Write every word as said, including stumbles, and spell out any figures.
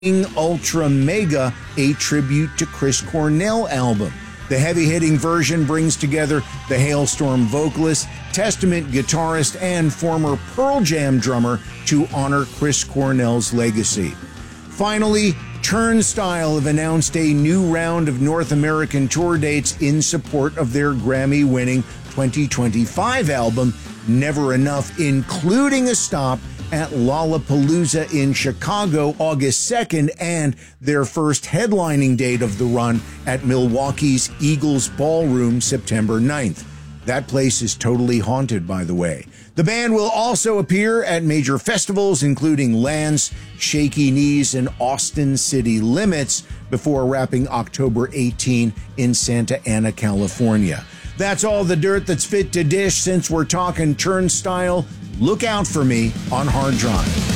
Ultra Mega, a tribute to Chris Cornell album. The heavy-hitting version brings together the Halestorm vocalist, Testament guitarist, and former Pearl Jam drummer to honor Chris Cornell's legacy. Finally, Turnstile have announced a new round of North American tour dates in support of their Grammy-winning twenty twenty-five album, Never Enough, including a stop at Lollapalooza in Chicago August second and their first headlining date of the run at Milwaukee's Eagles Ballroom September ninth. That place is totally haunted, by the way. The band will also appear at major festivals including Lance, Shaky Knees, and Austin City Limits before wrapping October eighteenth in Santa Ana, California. That's all the dirt that's fit to dish. Since we're talking Turnstile, look out for me on Hard Drive.